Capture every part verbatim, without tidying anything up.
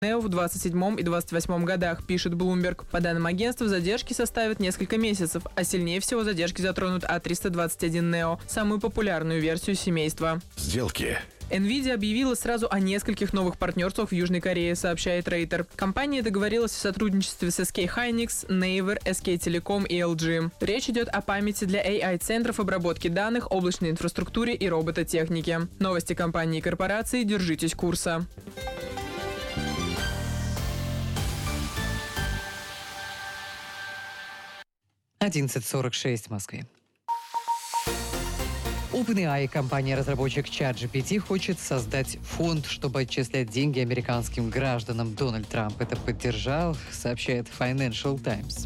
нео в двадцать седьмом и двадцать восьмом годах, пишет Bloomberg. По данным агентства, задержки составят несколько месяцев, а сильнее всего задержки затронут а триста двадцать один нео, самую популярную версию семейства. Сделки. Nvidia объявила сразу о нескольких новых партнерствах в Южной Корее, сообщает Рейтер. Компания договорилась о сотрудничестве с эс кей Hynix, Naver, эс кей Telecom и эл джи. Речь идет о памяти для эй ай-центров обработки данных, облачной инфраструктуре и робототехнике. Новости компании и корпорации. Держитесь курса. одиннадцать сорок шесть в Москве. OpenAI, компания-разработчик ChatGPT, хочет создать фонд, чтобы отчислять деньги американским гражданам. Дональд Трамп это поддержал, сообщает Financial Times.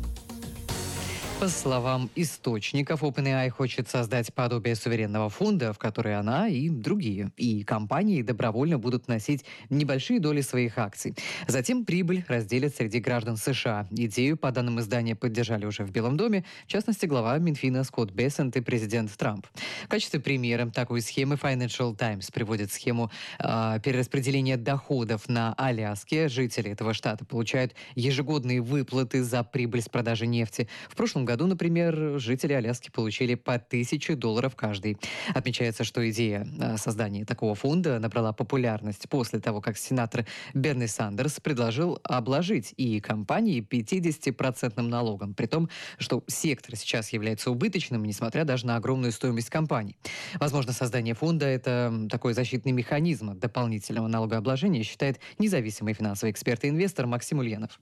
По словам источников, OpenAI хочет создать подобие суверенного фонда, в который она и другие, и компании добровольно будут вносить небольшие доли своих акций. Затем прибыль разделят среди граждан США. Идею, по данным издания, поддержали уже в Белом доме, в частности, глава Минфина Скотт Бессент и президент Трамп. В качестве примера такой схемы Financial Times приводит схему э, перераспределения доходов на Аляске. Жители этого штата получают ежегодные выплаты за прибыль с продажи нефти. В прошлом году, например, жители Аляски получили по тысяче долларов каждый. Отмечается, что идея создания такого фонда набрала популярность после того, как сенатор Берни Сандерс предложил обложить и компании пятидесятипроцентным налогом, при том, что сектор сейчас является убыточным, несмотря даже на огромную стоимость компаний. Возможно, создание фонда – это такой защитный механизм от дополнительного налогообложения, считает независимый финансовый эксперт и инвестор Максим Ульянов.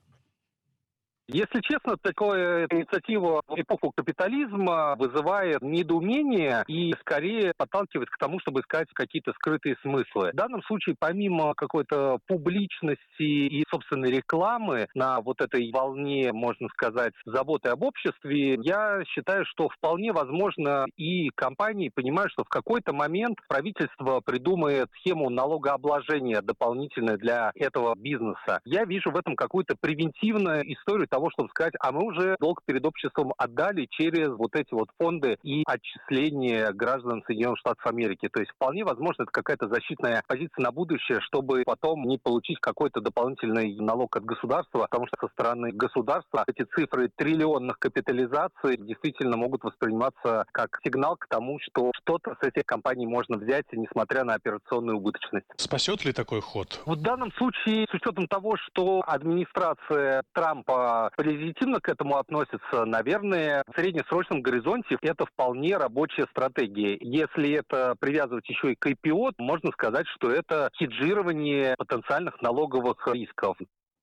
Если честно, такая инициатива в эпоху капитализма вызывает недоумение и скорее подталкивает к тому, чтобы искать какие-то скрытые смыслы. В данном случае, помимо какой-то публичности и собственной рекламы на вот этой волне, можно сказать, заботы об обществе, я считаю, что вполне возможно и компании понимают, что в какой-то момент правительство придумает схему налогообложения дополнительную для этого бизнеса. Я вижу в этом какую-то превентивную историю того, чтобы сказать, а мы уже долг перед обществом отдали через вот эти вот фонды и отчисления граждан Соединенных Штатов Америки. То есть вполне возможно, это какая-то защитная позиция на будущее, чтобы потом не получить какой-то дополнительный налог от государства, потому что со стороны государства эти цифры триллионных капитализаций действительно могут восприниматься как сигнал к тому, что что-то с этих компаний можно взять, несмотря на операционную убыточность. Спасет ли такой ход? В данном случае, с учетом того, что администрация Трампа позитивно к этому относится, наверное, в среднесрочном горизонте это вполне рабочая стратегия. Если это привязывать еще и к ай пи о, можно сказать, что это хеджирование потенциальных налоговых рисков.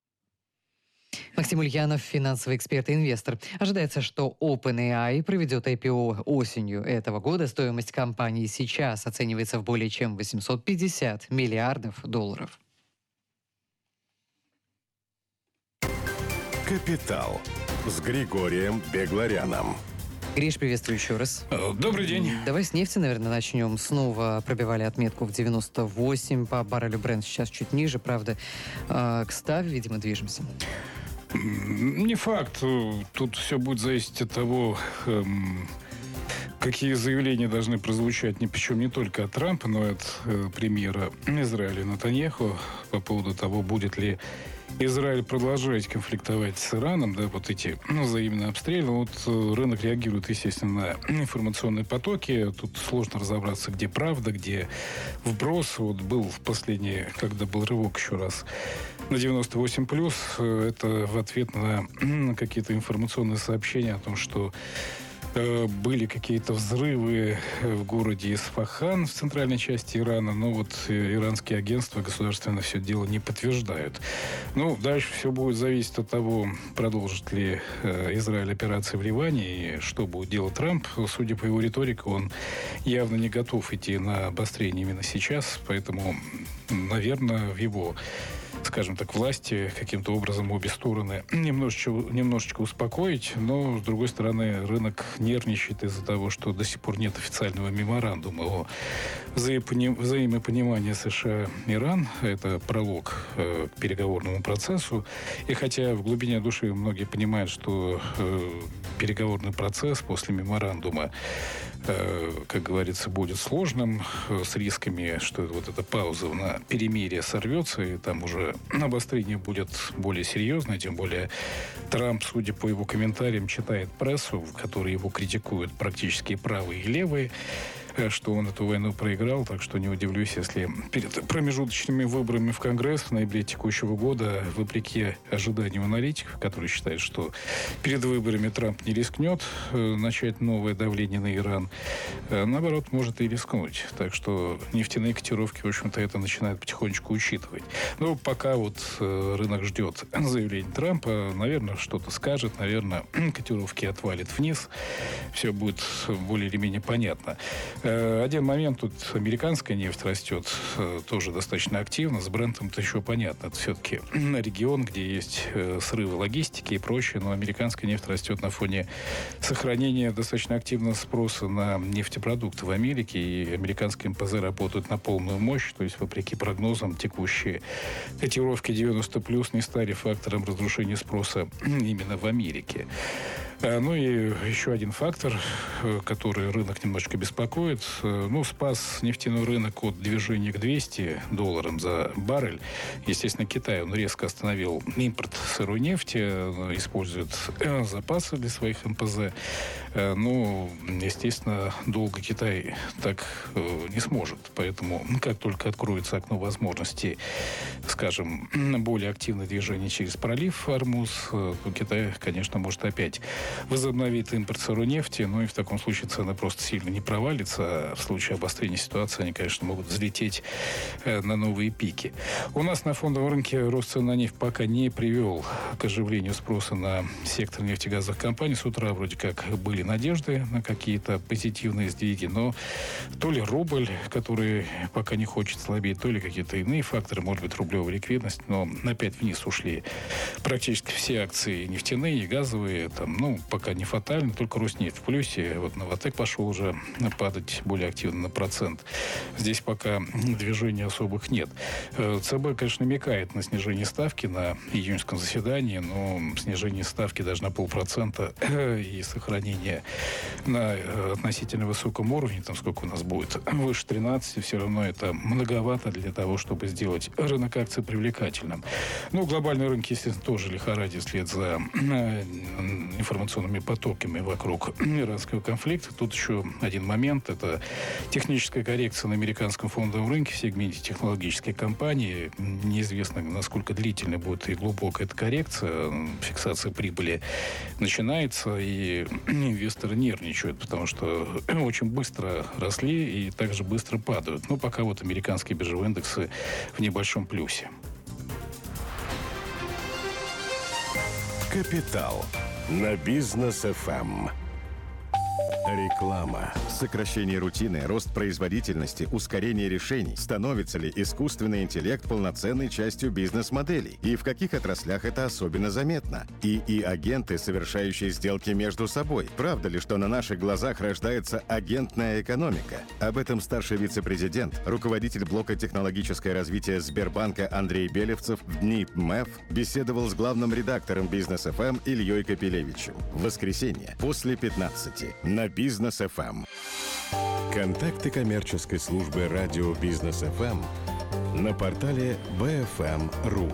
Максим Ульянов, финансовый эксперт и инвестор. Ожидается, что OpenAI проведет ай пи о осенью этого года. Стоимость компании сейчас оценивается в более чем восемьсот пятьдесят миллиардов долларов. «Капитал» с Григорием Бегларяном. Гриш, приветствую еще раз. Добрый день. Давай с нефти, наверное, начнем. Снова пробивали отметку в девяносто восемь по баррелю Brent. Сейчас чуть ниже, правда. К ста, видимо, движемся. Не факт. Тут все будет зависеть от того, какие заявления должны прозвучать, причем не только от Трампа, но и от премьера Израиля Нетаньяху по поводу того, будет ли Израиль продолжает конфликтовать с Ираном, да, вот эти ну, взаимные обстрелы. Вот рынок реагирует, естественно, на информационные потоки. Тут сложно разобраться, где правда, где вброс. Вот был в последний, когда был рывок еще раз на девяносто восемь плюс, это в ответ на, на какие-то информационные сообщения о том, что были какие-то взрывы в городе Исфахан в центральной части Ирана, но вот иранские агентства государственно все дело не подтверждают. Ну, дальше все будет зависеть от того, продолжит ли Израиль операции в Ливане и что будет делать Трамп. Судя по его риторике, он явно не готов идти на обострение именно сейчас, поэтому, наверное, в его, скажем так, власти каким-то образом обе стороны немножечко, немножечко успокоить, но, с другой стороны, рынок нервничает из-за того, что до сих пор нет официального меморандума о взаимопонимание США-Иран – это пролог э, к переговорному процессу. И хотя в глубине души многие понимают, что э, переговорный процесс после меморандума, э, как говорится, будет сложным, э, с рисками, что вот эта пауза на перемирие сорвется, и там уже обострение будет более серьезное, тем более Трамп, судя по его комментариям, читает прессу, в которой его критикуют практически правые и левые, что он эту войну проиграл, так что не удивлюсь, если перед промежуточными выборами в Конгресс в ноябре текущего года, вопреки ожиданиям аналитиков, которые считают, что перед выборами Трамп не рискнет э, начать новое давление на Иран, э, наоборот, может и рискнуть. Так что нефтяные котировки, в общем-то, это начинают потихонечку учитывать. Но пока вот э, рынок ждет заявления Трампа, наверное, что-то скажет, наверное, котировки отвалит вниз, все будет более или менее понятно. Один момент, тут американская нефть растет тоже достаточно активно, с Брентом-то еще понятно, это все-таки регион, где есть срывы логистики и прочее, но американская нефть растет на фоне сохранения достаточно активного спроса на нефтепродукты в Америке, и американские эм пэ зэ работают на полную мощь, то есть вопреки прогнозам текущие котировки девяносто плюс не стали фактором разрушения спроса именно в Америке. Ну и еще один фактор, который рынок немножечко беспокоит. Ну, спас нефтяной рынок от движения к двести долларам за баррель. Естественно, Китай, он резко остановил импорт сырой нефти, использует запасы для своих эм пэ зэ. Ну, естественно, долго Китай так не сможет. Поэтому, как только откроется окно возможностей, скажем, более активное движение через пролив Ормуз, то Китай, конечно, может опять возобновит импорт сырой нефти, ну и в таком случае цена просто сильно не провалится, а в случае обострения ситуации они, конечно, могут взлететь э, на новые пики. У нас на фондовом рынке рост цен на нефть пока не привел к оживлению спроса на сектор нефтегазовых компаний. С утра вроде как были надежды на какие-то позитивные сдвиги, но то ли рубль, который пока не хочет слабеть, то ли какие-то иные факторы, может быть, рублевая ликвидность, но опять вниз ушли практически все акции нефтяные и газовые, там, ну, пока не фатально, только Роснефть в плюсе. Вот Новатэк пошел уже падать более активно на процент. Здесь пока движений особых нет. ЦБ, конечно, намекает на снижение ставки на июньском заседании, но снижение ставки даже на полпроцента и сохранение на относительно высоком уровне, там сколько у нас будет, выше тринадцати, все равно это многовато для того, чтобы сделать рынок акций привлекательным. Ну, глобальные рынки, естественно, тоже лихорадят вслед за информационными потоками вокруг иранского конфликта. Тут еще один момент. Это техническая коррекция на американском фондовом рынке в сегменте технологических компаний. Неизвестно, насколько длительной будет и глубокая эта коррекция. Фиксация прибыли начинается, и инвесторы нервничают, потому что очень быстро росли и также быстро падают. Но пока вот американские биржевые индексы в небольшом плюсе. Капитал на Бизнес эф эм. Реклама. Сокращение рутины, рост производительности, ускорение решений. Становится ли искусственный интеллект полноценной частью бизнес-моделей? И в каких отраслях это особенно заметно? И и-агенты, совершающие сделки между собой. Правда ли, что на наших глазах рождается агентная экономика? Об этом старший вице-президент, руководитель блока «Технологическое развитие» Сбербанка Андрей Белевцев в дни МЭФ беседовал с главным редактором Бизнес эф эм Ильей Капелевичем. В воскресенье после пятнадцати на Бизнес эф эм. Контакты коммерческой службы радио Бизнес эф эм на портале би эф эм точка ру.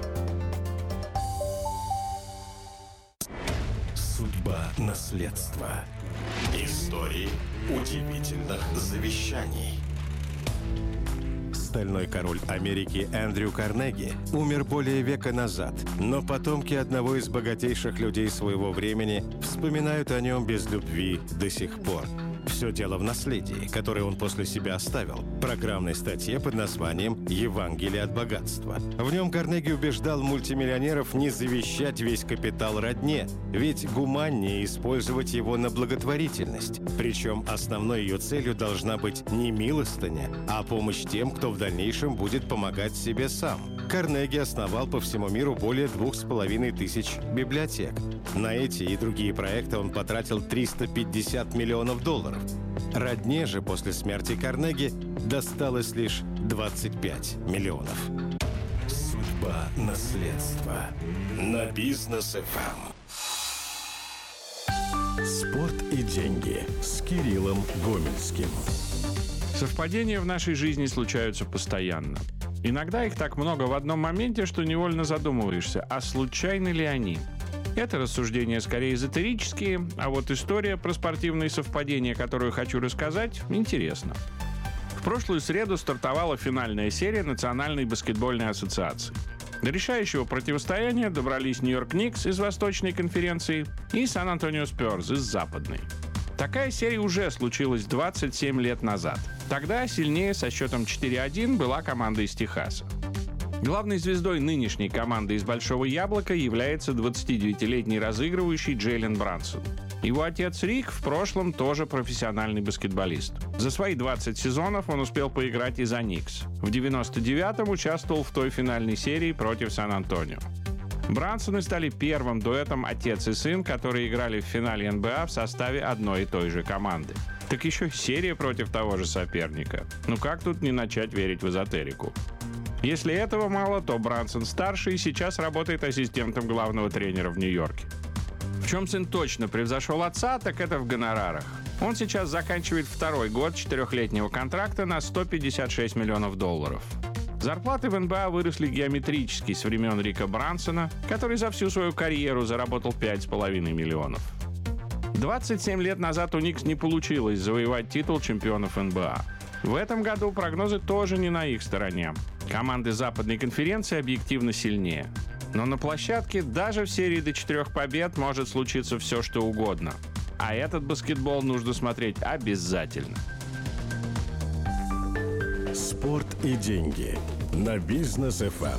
Судьба наследства. Истории удивительных завещаний. Стальной король Америки Эндрю Карнеги умер более века назад, но потомки одного из богатейших людей своего времени вспоминают о нем без любви до сих пор. Все дело в наследии, которое он после себя оставил, в программной статье под названием «Евангелие от богатства». В нем Карнеги убеждал мультимиллионеров не завещать весь капитал родне, ведь гуманнее использовать его на благотворительность. Причем основной ее целью должна быть не милостыня, а помощь тем, кто в дальнейшем будет помогать себе сам. Карнеги основал по всему миру более двух с половиной тысяч библиотек. На эти и другие проекты он потратил триста пятьдесят миллионов долларов. Родне же после смерти Карнеги досталось лишь двадцать пять миллионов. Судьба наследства на Бизнес эф эм. Спорт и деньги с Кириллом Гомельским. Совпадения в нашей жизни случаются постоянно. Иногда их так много в одном моменте, что невольно задумываешься, а случайны ли они? Это рассуждения скорее эзотерические, а вот история про спортивные совпадения, которую хочу рассказать, интересна. В прошлую среду стартовала финальная серия Национальной баскетбольной ассоциации. До решающего противостояния добрались Нью-Йорк Никс из Восточной конференции и Сан-Антонио Спёрс из Западной. Такая серия уже случилась двадцать семь лет назад. Тогда сильнее со счетом четыре один была команда из Техаса. Главной звездой нынешней команды из Большого Яблока является двадцатидевятилетний разыгрывающий Джейлен Брансон. Его отец Рик в прошлом тоже профессиональный баскетболист. За свои двадцать сезонов он успел поиграть и за Никс. В девяносто девятом участвовал в той финальной серии против Сан-Антонио. Брансоны стали первым дуэтом отец и сын, которые играли в финале эн бэ а в составе одной и той же команды. Так еще серия против того же соперника. Ну как тут не начать верить в эзотерику? Если этого мало, то Брансон-старший сейчас работает ассистентом главного тренера в Нью-Йорке. В чем сын точно превзошел отца, так это в гонорарах. Он сейчас заканчивает второй год четырехлетнего контракта на сто пятьдесят шесть миллионов долларов. Зарплаты в эн бэ а выросли геометрически с времен Рика Брансона, который за всю свою карьеру заработал пять с половиной миллионов. двадцать семь лет назад у Никс не получилось завоевать титул чемпионов эн бэ а. В этом году прогнозы тоже не на их стороне. Команды Западной конференции объективно сильнее. Но на площадке даже в серии до четырех побед может случиться все, что угодно. А этот баскетбол нужно смотреть обязательно. Спорт и деньги на Бизнес эф эм.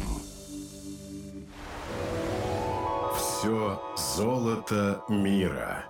Все золото мира.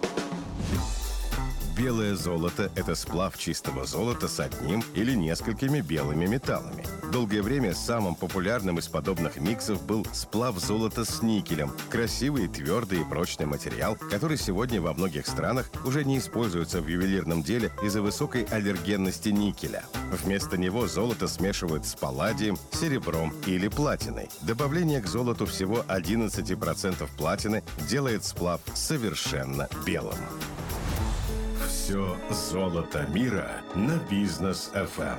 Белое золото – это сплав чистого золота с одним или несколькими белыми металлами. Долгое время самым популярным из подобных миксов был сплав золота с никелем. Красивый, твердый и прочный материал, который сегодня во многих странах уже не используется в ювелирном деле из-за высокой аллергенности никеля. Вместо него золото смешивают с палладием, серебром или платиной. Добавление к золоту всего одиннадцать процентов платины делает сплав совершенно белым. Все золото мира на Бизнес эф эм.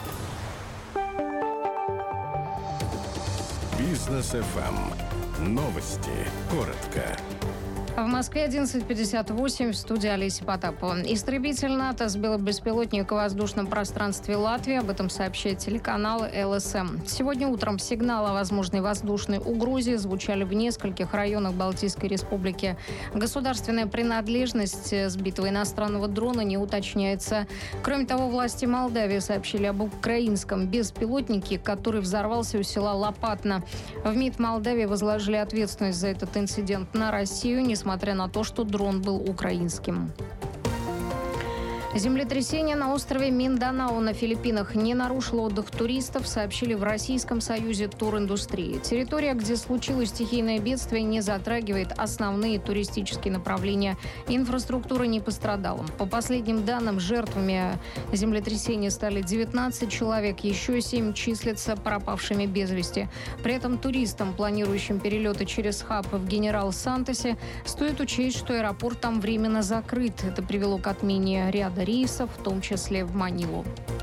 Бизнес эф эм. Новости. Коротко. В Москве одиннадцать пятьдесят восемь, в студии Олеся Потапова. Истребитель НАТО сбил беспилотник в воздушном пространстве Латвии. Об этом сообщает телеканал эл эс эм. Сегодня утром сигналы о возможной воздушной угрозе звучали в нескольких районах Балтийской республики. Государственная принадлежность сбитого иностранного дрона не уточняется. Кроме того, власти Молдавии сообщили об украинском беспилотнике, который взорвался у села Лопатно. В МИД Молдавии возложили ответственность за этот инцидент на Россию, несмотря несмотря на то, что дрон был украинским. Землетрясение на острове Минданао на Филиппинах не нарушило отдых туристов, сообщили в Российском союзе туриндустрии. Территория, где случилось стихийное бедствие, не затрагивает основные туристические направления. Инфраструктура не пострадала. По последним данным, жертвами землетрясения стали девятнадцать человек, еще семь числятся пропавшими без вести. При этом туристам, планирующим перелеты через хаб в Генерал-Сантосе, стоит учесть, что аэропорт там временно закрыт. Это привело к отмене ряда рейсов, в том числе в Манилу.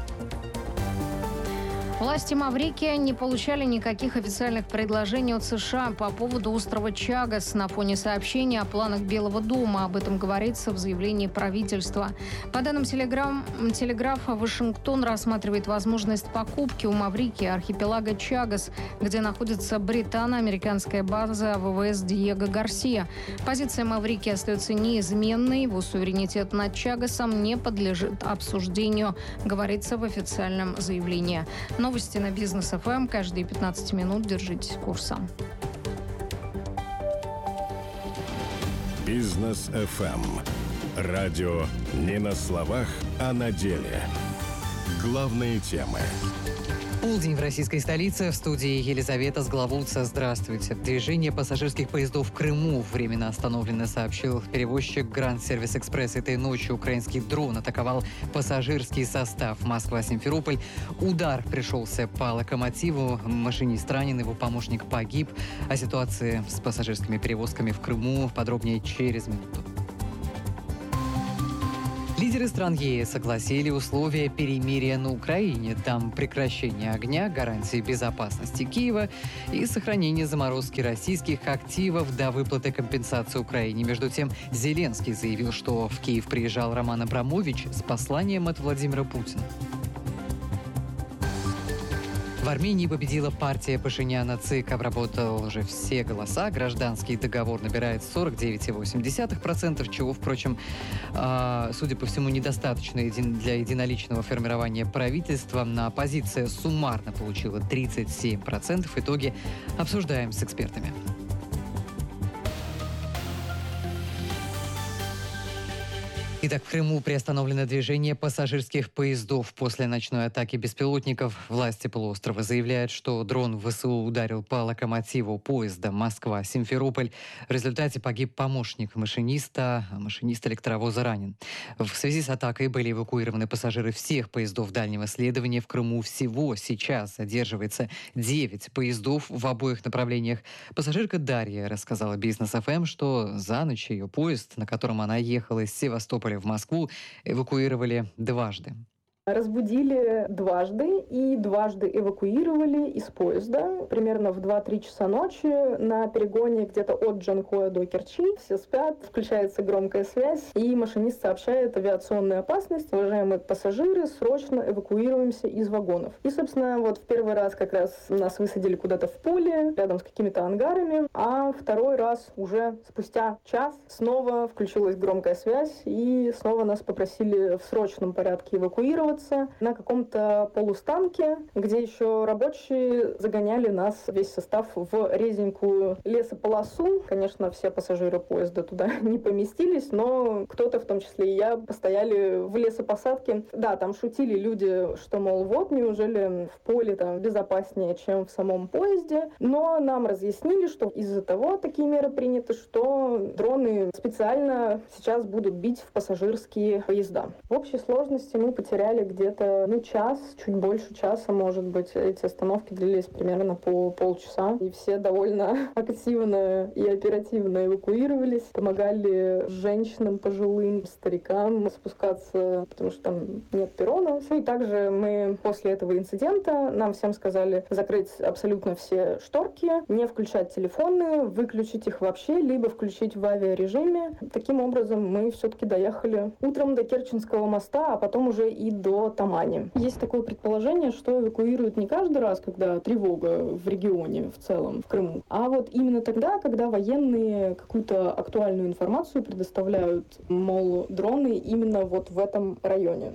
Власти Маврикии не получали никаких официальных предложений от США по поводу острова Чагос на фоне сообщения о планах Белого дома. Об этом говорится в заявлении правительства. По данным Телеграм, Телеграфа, Вашингтон рассматривает возможность покупки у Маврикии архипелага Чагос, где находится британо-американская база вэ вэ эс Диего Гарсия. Позиция Маврикии остается неизменной. Его суверенитет над Чагосом не подлежит обсуждению, говорится в официальном заявлении. Новости на Бизнес эф эм каждые пятнадцать минут. Держитесь курса. Бизнес эф эм. Радио не на словах, а на деле. Главные темы. Полдень в российской столице. В студии Елизавета Сгловолца. Здравствуйте. Движение пассажирских поездов в Крыму временно остановлено, сообщил перевозчик Гранд Сервис Экспресс. Этой ночью украинский дрон атаковал пассажирский состав Москва-Симферополь. Удар пришелся по локомотиву. Машинист ранен, его помощник погиб. О ситуации с пассажирскими перевозками в Крыму подробнее через минуту. Лидеры стран ЕС согласили условия перемирия на Украине. Там прекращение огня, гарантии безопасности Киева и сохранение заморозки российских активов до выплаты компенсации Украине. Между тем, Зеленский заявил, что в Киев приезжал Роман Абрамович с посланием от Владимира Путина. В Армении победила партия Пашиняна. ЦИК обработал уже все голоса. Гражданский договор набирает сорок девять целых восемь десятых процента, чего, впрочем, судя по всему, недостаточно для единоличного формирования правительства. Оппозиция суммарно получила тридцать семь процентов. Итоги обсуждаем с экспертами. Итак, в Крыму приостановлено движение пассажирских поездов после ночной атаки беспилотников. Власти полуострова заявляют, что дрон ВСУ ударил по локомотиву поезда Москва-Симферополь. В результате погиб помощник машиниста, а машинист электровоза ранен. В связи с атакой были эвакуированы пассажиры всех поездов дальнего следования. В Крыму всего сейчас задерживается девять поездов в обоих направлениях. Пассажирка Дарья рассказала Бизнес эф эм, что за ночь ее поезд, на котором она ехала из Севастополя в Москву, эвакуировали дважды. Разбудили дважды и дважды эвакуировали из поезда. Примерно в два-три часа ночи на перегоне где-то от Джанкоя до Керчи. Все спят, включается громкая связь, и машинист сообщает: авиационная опасность, уважаемые пассажиры, срочно эвакуируемся из вагонов. И, собственно, вот в первый раз как раз нас высадили куда-то в поле, рядом с какими-то ангарами, а второй раз уже спустя час снова включилась громкая связь, и снова нас попросили в срочном порядке эвакуироваться на каком-то полустанке, где еще рабочие загоняли нас, весь состав, в резенькую лесополосу. Конечно, все пассажиры поезда туда не поместились, но кто-то, в том числе и я, постояли в лесопосадке. Да, там шутили люди, что, мол, вот, неужели в поле там безопаснее, чем в самом поезде. Но нам разъяснили, что из-за того такие меры приняты, что дроны специально сейчас будут бить в пассажирские поезда. В общей сложности мы потеряли где-то ну, час, чуть больше часа, может быть. Эти остановки длились примерно по полчаса. И все довольно активно и оперативно эвакуировались. Помогали женщинам, пожилым, старикам спускаться, потому что там нет перрона. Ну и также мы после этого инцидента нам всем сказали закрыть абсолютно все шторки, не включать телефоны, выключить их вообще, либо включить в авиарежиме. Таким образом мы все-таки доехали утром до Керченского моста, а потом уже и до Тамани. Есть такое предположение, что эвакуируют не каждый раз, когда тревога в регионе в целом, в Крыму, а вот именно тогда, когда военные какую-то актуальную информацию предоставляют, мол, дроны именно вот в этом районе.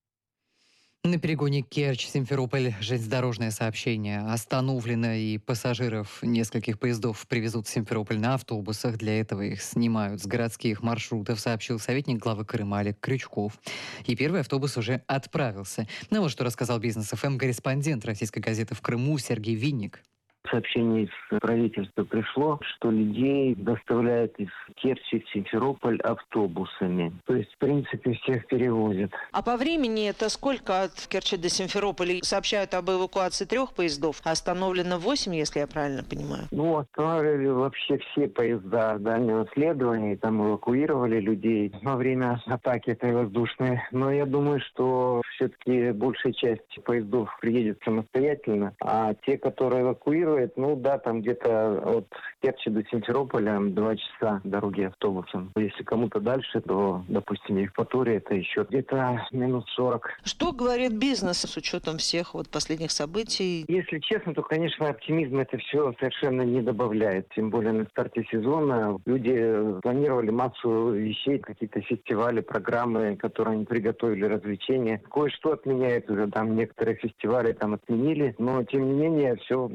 На перегоне Керчь-Симферополь железнодорожное сообщение остановлено, и пассажиров нескольких поездов привезут в Симферополь на автобусах. Для этого их снимают с городских маршрутов, сообщил советник главы Крыма Олег Крючков. И первый автобус уже отправился. Ну вот что рассказал Бизнес эф эм корреспондент российской газеты в Крыму Сергей Винник. Сообщение из правительства пришло, что людей доставляют из Керчи в Симферополь автобусами. То есть, в принципе, всех перевозят. А по времени это сколько от Керчи до Симферополя? Сообщают об эвакуации трех поездов, а остановлено восемь, если я правильно понимаю. Ну, остановили вообще все поезда дальнего следования, там эвакуировали людей во время атаки этой воздушной. Но я думаю, что все-таки большая часть поездов приедет самостоятельно, а те, которые эвакуируют, ну да, там где-то от Керчи до Симферополя два часа дороги автобусом. Если кому-то дальше, то, допустим, Евпатория, это еще где-то минут сорок. Что говорит бизнес с учетом всех вот последних событий? Если честно, то, конечно, оптимизм это все совершенно не добавляет. Тем более на старте сезона люди планировали массу вещей, какие-то фестивали, программы, которые они приготовили, развлечения. Кое-что отменяют уже, там некоторые фестивали там отменили, но тем не менее все большинство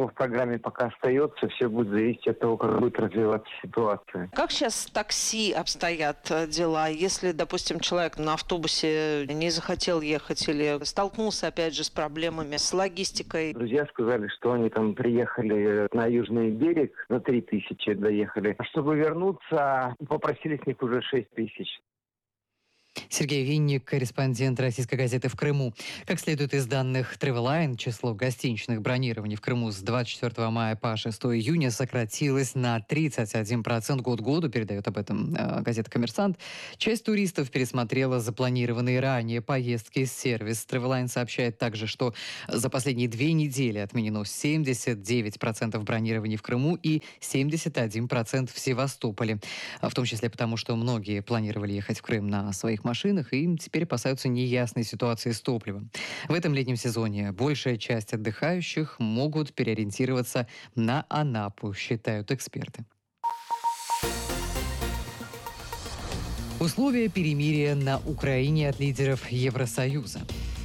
в программе пока остается. Все будет зависеть от того, как будет развиваться ситуация. Как сейчас с такси обстоят дела? Если, допустим, человек на автобусе не захотел ехать или столкнулся, опять же, с проблемами с логистикой? Друзья сказали, что они там приехали на южный берег, на три тысячи доехали. А чтобы вернуться, попросили с них уже шесть тысяч. Сергей Винник, корреспондент российской газеты в Крыму. Как следует из данных Travelline, число гостиничных бронирований в Крыму с двадцать четвёртого мая по шестого июня сократилось на тридцать один процент год к году, передает об этом э, газета «Коммерсант». Часть туристов пересмотрела запланированные ранее поездки. Сервис Travelline сообщает также, что за последние две недели отменено семьдесят девять процентов бронирований в Крыму и семьдесят один процент в Севастополе. В том числе потому, что многие планировали ехать в Крым на своих машинах и теперь опасаются неясной ситуации с топливом. В этом летнем сезоне большая часть отдыхающих могут переориентироваться на Анапу, считают эксперты. Условия перемирия на Украине от лидеров Евросоюза.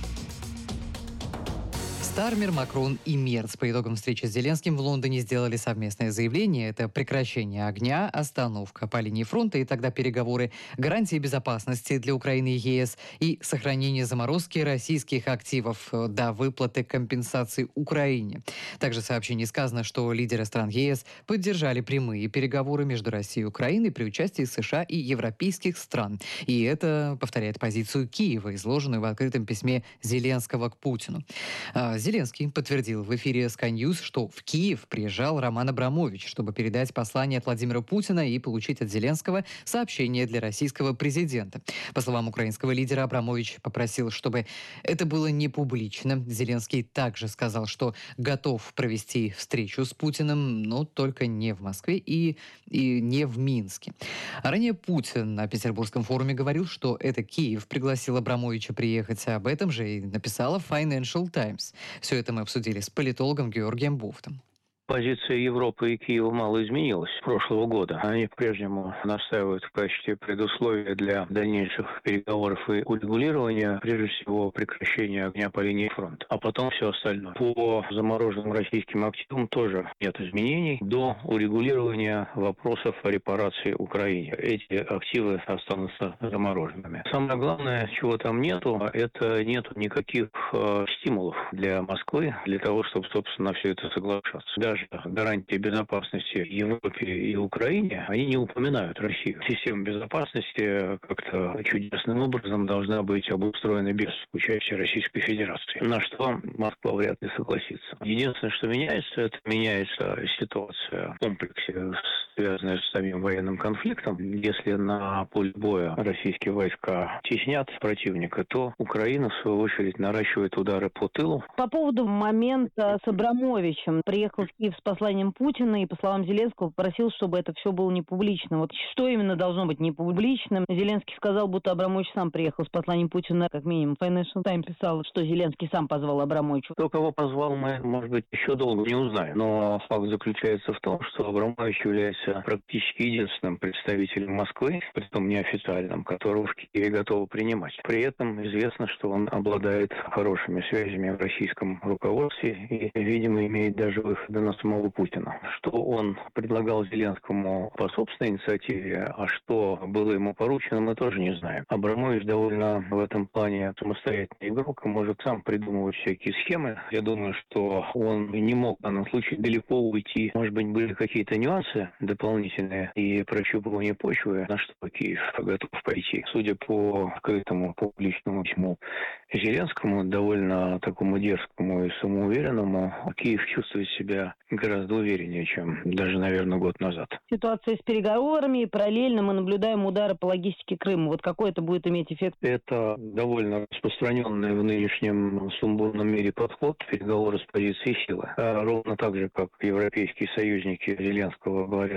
Стармер, Макрон и Мерц по итогам встречи с Зеленским в Лондоне сделали совместное заявление. Это прекращение огня, остановка по линии фронта и тогда переговоры, гарантии безопасности для Украины и ЕС и сохранение заморозки российских активов до выплаты компенсации Украине. Также в сообщении сказано, что лидеры стран ЕС поддержали прямые переговоры между Россией и Украиной при участии США и европейских стран. И это повторяет позицию Киева, изложенную в открытом письме Зеленского к Путину. Зеленский подтвердил в эфире Sky News, что в Киев приезжал Роман Абрамович, чтобы передать послание от Владимира Путина и получить от Зеленского сообщение для российского президента. По словам украинского лидера, Абрамович попросил, чтобы это было не публично. Зеленский также сказал, что готов провести встречу с Путиным, но только не в Москве и, и не в Минске. А ранее Путин на Петербургском форуме говорил, что это Киев пригласил Абрамовича приехать. Об этом же и написала Financial Times. Все это мы обсудили с политологом Георгием Буфтом. Позиция Европы и Киева мало изменилась с прошлого года. Они по-прежнему настаивают в качестве предусловия для дальнейших переговоров и урегулирования, прежде всего, прекращения огня по линии фронта, а потом все остальное. По замороженным российским активам тоже нет изменений до урегулирования вопросов о репарации Украине. Эти активы останутся замороженными. Самое главное, чего там нету, это нету никаких э, стимулов для Москвы для того, чтобы, собственно, на все это соглашаться. Даже гарантии безопасности Европе и Украине, они не упоминают Россию. Система безопасности как-то чудесным образом должна быть обустроена без участия Российской Федерации. На что Москва вряд ли согласится. Единственное, что меняется, это меняется ситуация в комплексе, связанная с самим военным конфликтом. Если на поле боя российские войска теснят противника, то Украина, в свою очередь, наращивает удары по тылу. По поводу момента с Абрамовичем. Приехал в Киев с посланием Путина и, по словам Зеленского, попросил, чтобы это все было не публично. Вот что именно должно быть не публичным? Зеленский сказал, будто Абрамович сам приехал с посланием Путина. Как минимум, Financial Times писал, что Зеленский сам позвал Абрамовича. Кто кого позвал, мы, может быть, еще долго не узнаем. Но факт заключается в том, что Абрамович является практически единственным представителем Москвы, притом неофициальным, которого в Киеве готовы принимать. При этом известно, что он обладает хорошими связями в российском руководстве и, видимо, имеет даже выходы на самого Путина. Что он предлагал Зеленскому по собственной инициативе, а что было ему поручено, мы тоже не знаем. Абрамович довольно в этом плане самостоятельный игрок и может сам придумывать всякие схемы. Я думаю, что он не мог в данном случае далеко уйти. Может быть, были какие-то нюансы дополнительные и прощупывание почвы, на что Киев готов пойти. Судя по открытому публичному письму Зеленскому, довольно такому дерзкому и самоуверенному, Киев чувствует себя гораздо увереннее, чем даже, наверное, год назад. Ситуация с переговорами, параллельно мы наблюдаем удары по логистике Крыма. Вот какой это будет иметь эффект? Это довольно распространенный в нынешнем сумбурном мире подход, переговоры с позиции силы. А ровно так же, как европейские союзники Зеленского говорят,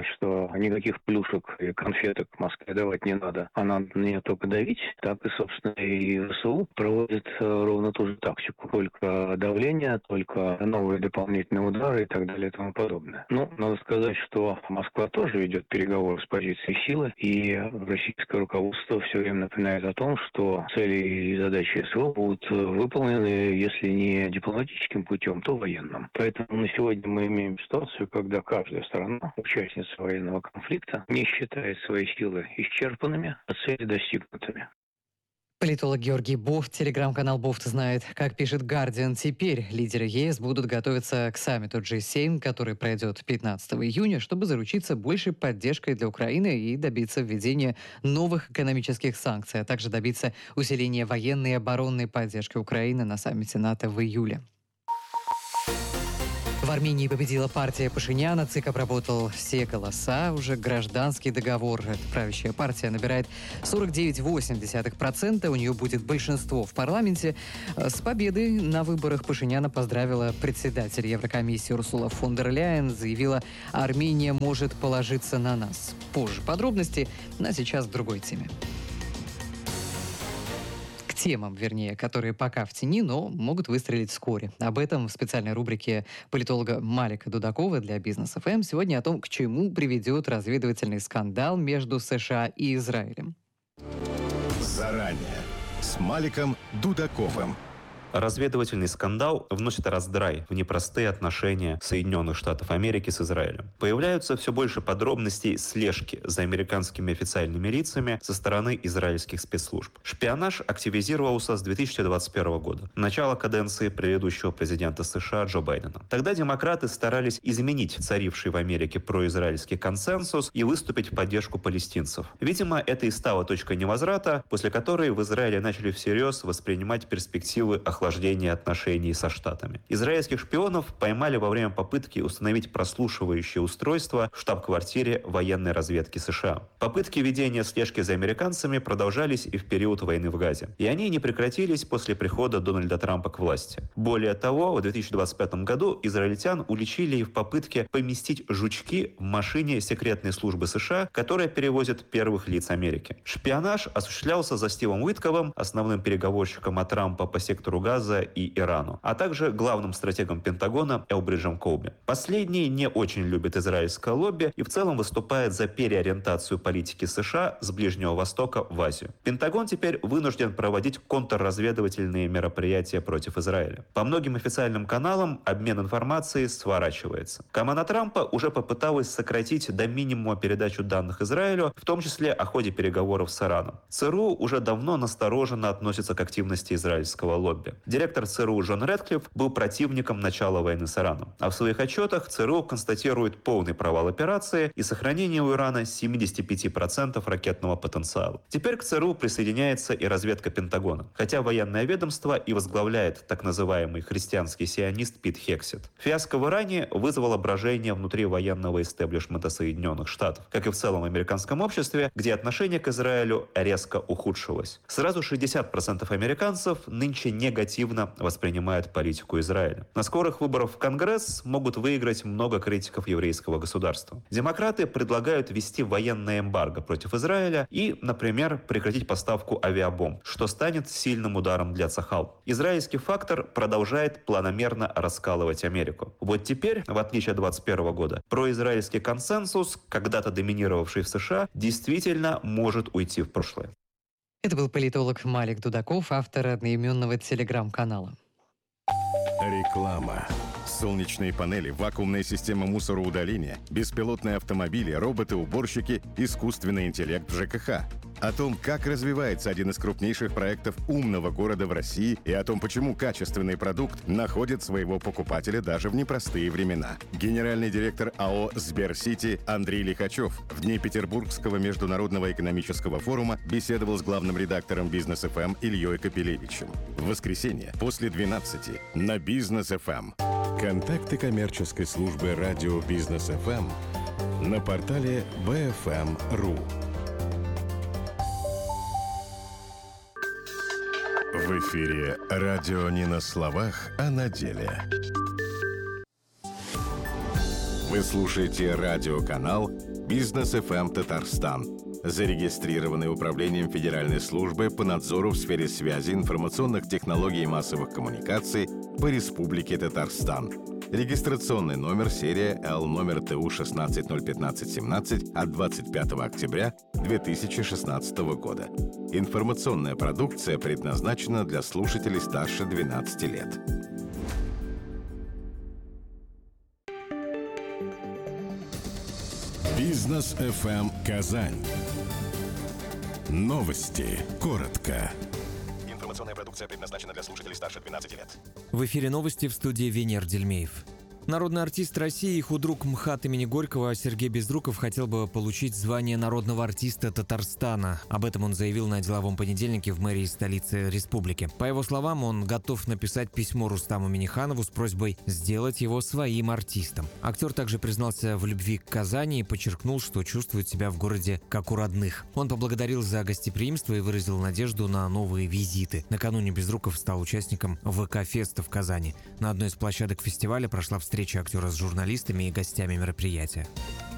что никаких плюшек и конфеток Москве давать не надо, а надо на нее только давить, так и, собственно, и ВСУ проводит ровно ту же тактику. Только давление, только новые дополнительные удары и так далее и тому подобное. Ну, надо сказать, что Москва тоже ведет переговоры с позиции силы, и российское руководство все время напоминает о том, что цели и задачи СВО будут выполнены, если не дипломатическим путем, то военным. Поэтому на сегодня мы имеем ситуацию, когда каждая сторона, участница военного конфликта, не считает свои силы исчерпанными, а цели достигнутыми. Политолог Георгий Бофт, телеграм-канал Бофт знает. Как пишет Guardian, теперь лидеры ЕС будут готовиться к саммиту джи семь, который пройдет пятнадцатого июня, чтобы заручиться большей поддержкой для Украины и добиться введения новых экономических санкций, а также добиться усиления военной и оборонной поддержки Украины на саммите НАТО в июле. В Армении победила партия Пашиняна, ЦИК обработал все голоса, уже гражданский договор. Эта правящая партия набирает сорок девять целых восемь десятых процента, у нее будет большинство в парламенте. С победой на выборах Пашиняна поздравила председатель Еврокомиссии Урсула фон дер Ляйен, заявила: «Армения может положиться на нас». Позже подробности, а сейчас к другой теме. Темам, вернее, которые пока в тени, но могут выстрелить вскоре. Об этом в специальной рубрике политолога Малика Дудакова для Бизнес эф эм. Сегодня о том, к чему приведет разведывательный скандал между США и Израилем. Заранее с Маликом Дудаковым. Разведывательный скандал вносит раздрай в непростые отношения Соединенных Штатов Америки с Израилем. Появляются все больше подробностей слежки за американскими официальными лицами со стороны израильских спецслужб. Шпионаж активизировался с две тысячи двадцать первого года, начало каденции предыдущего президента США Джо Байдена. Тогда демократы старались изменить царивший в Америке произраильский консенсус и выступить в поддержку палестинцев. Видимо, это и стало точкой невозврата, после которой в Израиле начали всерьез воспринимать перспективы охлаждения отношений со Штатами. Израильских шпионов поймали во время попытки установить прослушивающее устройство в штаб-квартире военной разведки США. Попытки ведения слежки за американцами продолжались и в период войны в Газе. И они не прекратились после прихода Дональда Трампа к власти. Более того, в две тысячи двадцать пятом году израильтян уличили и в попытке поместить жучки в машине секретной службы США, которая перевозит первых лиц Америки. Шпионаж осуществлялся за Стивом Уитковым, основным переговорщиком от Трампа по сектору Газа и Ирану, а также главным стратегом Пентагона Элбриджем Колби. Последний не очень любит израильское лобби и в целом выступает за переориентацию политики США с Ближнего Востока в Азию. Пентагон теперь вынужден проводить контрразведывательные мероприятия против Израиля. По многим официальным каналам обмен информацией сворачивается. Команда Трампа уже попыталась сократить до минимума передачу данных Израилю, в том числе о ходе переговоров с Ираном. ЦРУ уже давно настороженно относится к активности израильского лобби. Директор ЦРУ Джон Рэдклифф был противником начала войны с Ираном. А в своих отчетах ЦРУ констатирует полный провал операции и сохранение у Ирана семьдесят пять процентов ракетного потенциала. Теперь к ЦРУ присоединяется и разведка Пентагона. Хотя военное ведомство и возглавляет так называемый христианский сионист Пит Хексет. Фиаско в Иране вызвало брожение внутри военного истеблишмента Соединенных Штатов, как и в целом американском обществе, где отношение к Израилю резко ухудшилось. Сразу шестьдесят процентов американцев нынче негативно воспринимают политику Израиля. На скорых выборах в Конгресс могут выиграть много критиков еврейского государства. Демократы предлагают ввести военное эмбарго против Израиля и, например, прекратить поставку авиабомб, что станет сильным ударом для Цахал. Израильский фактор продолжает планомерно раскалывать Америку. Вот теперь, в отличие от двадцать первого года, произраильский консенсус, когда-то доминировавший в США, действительно может уйти в прошлое. Это был политолог Малик Дудаков, автор одноименного телеграм-канала. Реклама. Солнечные панели, вакуумная система мусороудаления, беспилотные автомобили, роботы-уборщики, искусственный интеллект в ЖКХ. О том, как развивается один из крупнейших проектов умного города в России и о том, почему качественный продукт находит своего покупателя даже в непростые времена. Генеральный директор АО «Сберсити» Андрей Лихачев в дни Петербургского международного экономического форума беседовал с главным редактором Бизнес эф эм Ильей Капелевичем. В воскресенье после двенадцати на Бизнес эф эм. Контакты коммерческой службы радио Бизнес эф эм на портале би эф эм точка ру. В эфире радио не на словах, а на деле. В Вы слушаете радиоканал «Бизнес эф эм Татарстан», зарегистрированный Управлением Федеральной службы по надзору в сфере связи, информационных технологий и массовых коммуникаций по Республике Татарстан. Регистрационный номер серия Л номер Т У шестнадцать ноль пятнадцать семнадцать от двадцать пятого октября две тысячи шестнадцатого года. Информационная продукция предназначена для слушателей старше двенадцати лет. Бизнес эф эм Казань. Новости. Коротко. Информационная продукция предназначена для слушателей старше двенадцати лет. В эфире новости, в студии Венер Дельмеев. Народный артист России и худрук МХАТ имени Горького Сергей Безруков хотел бы получить звание народного артиста Татарстана. Об этом он заявил на деловом понедельнике в мэрии столицы республики. По его словам, он готов написать письмо Рустаму Минниханову с просьбой сделать его своим артистом. Актер также признался в любви к Казани и подчеркнул, что чувствует себя в городе как у родных. Он поблагодарил за гостеприимство и выразил надежду на новые визиты. Накануне Безруков стал участником ВК-феста в Казани. На одной из площадок фестиваля прошла встреча Встреча актера с журналистами и гостями мероприятия.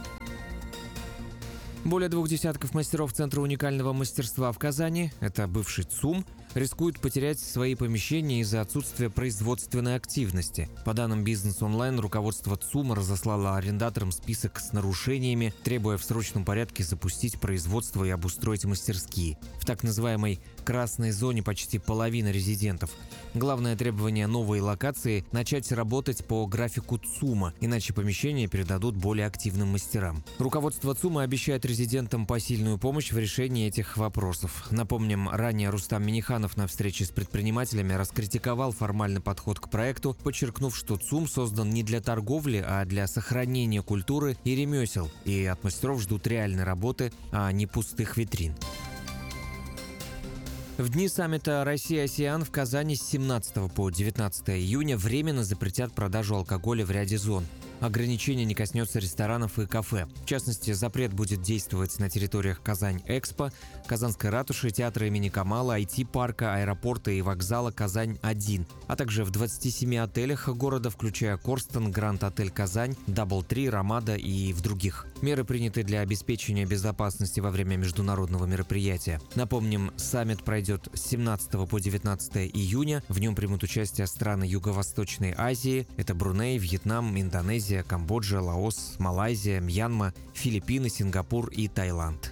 Более двух десятков мастеров Центра уникального мастерства в Казани, это бывший ЦУМ, рискуют потерять свои помещения из-за отсутствия производственной активности. По данным «Бизнес онлайн», руководство ЦУМа разослало арендаторам список с нарушениями, требуя в срочном порядке запустить производство и обустроить мастерские. В так называемой «красной зоне» почти половина резидентов. Главное требование новой локации – начать работать по графику ЦУМа, иначе помещения передадут более активным мастерам. Руководство ЦУМа обещает резидентам посильную помощь в решении этих вопросов. Напомним, ранее Рустам Минниханов на встрече с предпринимателями раскритиковал формальный подход к проекту, подчеркнув, что ЦУМ создан не для торговли, а для сохранения культуры и ремесел, и от мастеров ждут реальной работы, а не пустых витрин. В дни саммита Россия-АСЕАН в Казани с семнадцатого по девятнадцатое июня временно запретят продажу алкоголя в ряде зон. Ограничение не коснется ресторанов и кафе. В частности, запрет будет действовать на территориях Казань-Экспо, Казанской ратуши, театра имени Камала, ай ти-парка, аэропорта и вокзала Казань-один, а также в двадцати семи отелях города, включая Корстон, Гранд-отель Казань, Дабл три, Рамада и в других. Меры приняты для обеспечения безопасности во время международного мероприятия. Напомним, саммит пройдет с семнадцатого по девятнадцатое июня. В нем примут участие страны Юго-Восточной Азии. Это Бруней, Вьетнам, Индонезия, Камбоджа, Лаос, Малайзия, Мьянма, Филиппины, Сингапур и Таиланд.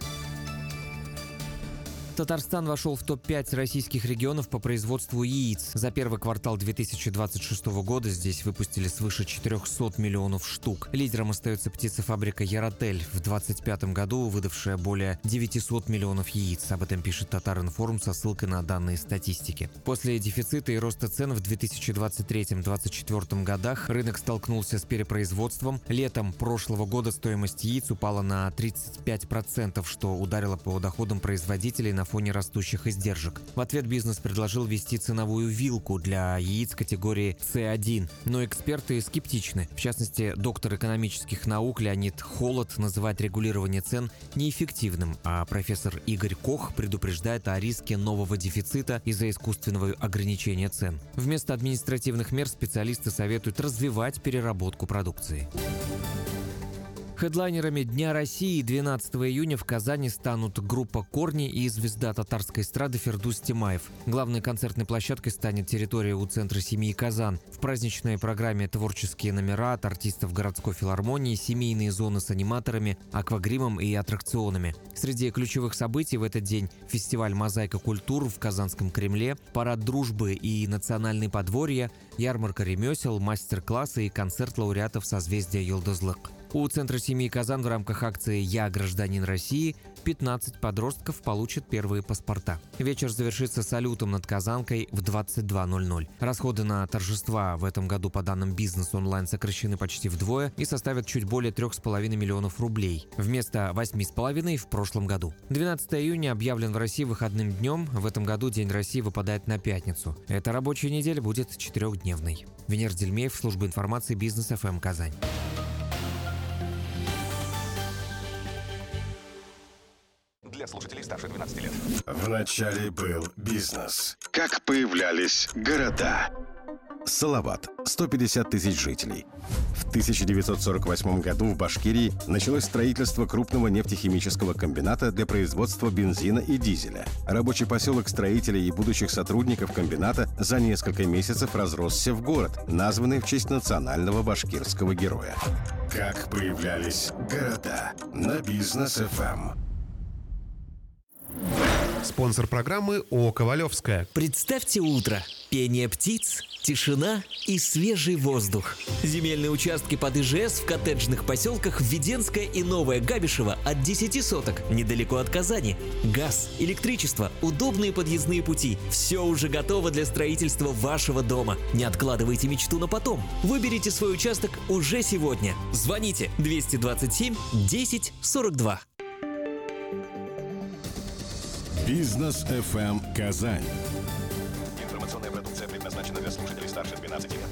Татарстан вошел в топ пять российских регионов по производству яиц. За первый квартал две тысячи двадцать шестого года здесь выпустили свыше четырехсот миллионов штук. Лидером остается птицефабрика «Яротель», в двадцать пятом году выдавшая более девятисот миллионов яиц. Об этом пишет Татаринформ со ссылкой на данные статистики. После дефицита и роста цен в две тысячи двадцать третьем — две тысячи двадцать четвёртом годах рынок столкнулся с перепроизводством. Летом прошлого года стоимость яиц упала на тридцать пять процентов, что ударило по доходам производителей на фоне растущих издержек. В ответ бизнес предложил ввести ценовую вилку для яиц категории С один, но эксперты скептичны. В частности, доктор экономических наук Леонид Холод называет регулирование цен неэффективным, а профессор Игорь Кох предупреждает о риске нового дефицита из-за искусственного ограничения цен. Вместо административных мер специалисты советуют развивать переработку продукции. Хедлайнерами Дня России двенадцатого июня в Казани станут группа «Корни» и звезда татарской эстрады Фердус Тимаев. Главной концертной площадкой станет территория у центра семьи Казан. В праздничной программе творческие номера от артистов городской филармонии, семейные зоны с аниматорами, аквагримом и аттракционами. Среди ключевых событий в этот день фестиваль «Мозаика культур» в Казанском Кремле, парад дружбы и национальные подворья, ярмарка ремесел, мастер-классы и концерт лауреатов созвездия Йылдызлык. У центра семьи Казан в рамках акции «Я гражданин России» пятнадцать подростков получат первые паспорта. Вечер завершится салютом над Казанкой в двадцать два ноль ноль. Расходы на торжества в этом году, по данным «Бизнес онлайн», сокращены почти вдвое и составят чуть более трех с половиной миллионов рублей, вместо восьми с половиной в прошлом году. двенадцатого июня объявлен в России выходным днем. В этом году День России выпадает на пятницу. Эта рабочая неделя будет четырехдневной. Венер Дельмеев, служба информации «Бизнес эф эм» Казань. Для слушателей старше двенадцати лет. В начале был бизнес. Как появлялись города. Салават – сто пятьдесят тысяч жителей. В тысяча девятьсот сорок восьмом году в Башкирии началось строительство крупного нефтехимического комбината для производства бензина и дизеля. Рабочий поселок строителей и будущих сотрудников комбината за несколько месяцев разросся в город, названный в честь национального башкирского героя. Как появлялись города на Бизнес эф эм. Спонсор программы ООО «Ковалевская». Представьте утро. Пение птиц, тишина и свежий воздух. Земельные участки под ИЖС в коттеджных поселках Введенское и Новое Габишево от десяти соток, недалеко от Казани. Газ, электричество, удобные подъездные пути. Все уже готово для строительства вашего дома. Не откладывайте мечту на потом. Выберите свой участок уже сегодня. Звоните двести двадцать семь десять сорок два. Бизнес эф эм Казань. Информационная продукция предназначена для слушателей старше двенадцати лет.